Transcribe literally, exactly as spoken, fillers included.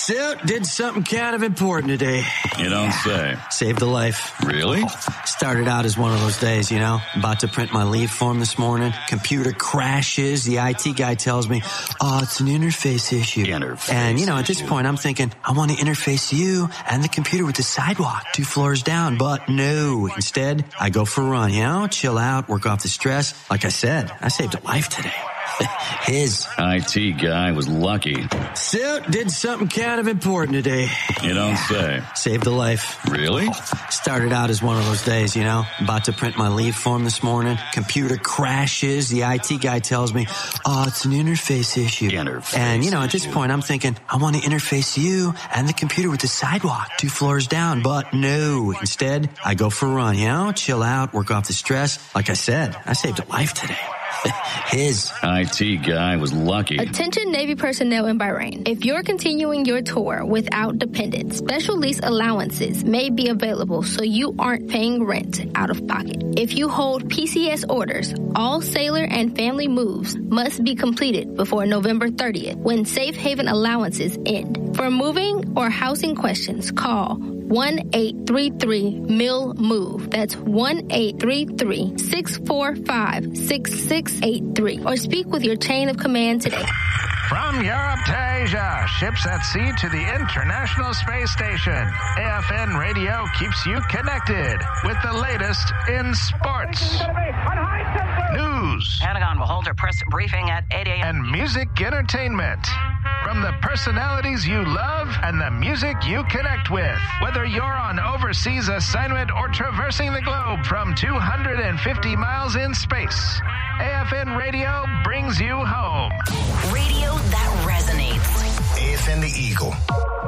So, did something kind of important today. You don't say. Saved a life. Really? Started out as one of those days, you know. About to print my leave form this morning. Computer crashes. The I T guy tells me, oh, it's an interface issue. Interface and, you know, at this issue. point, I'm thinking, I want to interface you and the computer with the sidewalk two floors down. But no. Instead, I go for a run, you know, chill out, work off the stress. Like I said, I saved a life today. His. I T guy was lucky. So, did something kind of important today. You don't say. Saved a life. Really? Started out as one of those days, you know. About to print my leave form this morning. Computer crashes. The I T guy tells me, oh, it's an interface issue. Interface and, you know, at this issue. point, I'm thinking, I want to interface you and the computer with the sidewalk two floors down. But no. Instead, I go for a run, you know, chill out, work off the stress. Like I said, I saved a life today. His. I T guy was lucky. Attention Navy personnel in Bahrain. If you're continuing your tour without dependents, special lease allowances may be available so you aren't paying rent out of pocket. If you hold P C S orders, all sailor and family moves must be completed before November thirtieth when safe haven allowances end. For moving or housing questions, call one eight three three M I L MOVE. That's one eight three three, six four five, six six eight three. Or speak with your chain of command today. From Europe to Asia, ships at sea to the International Space Station, A F N Radio keeps you connected with the latest in sports, news, Pentagon will hold a press briefing at eight a.m. and music entertainment. From the personalities you love and the music you connect with. Whether you're on overseas assignment or traversing the globe from two hundred fifty miles in space, A F N Radio brings you home. Radio that resonates. A F N The Eagle.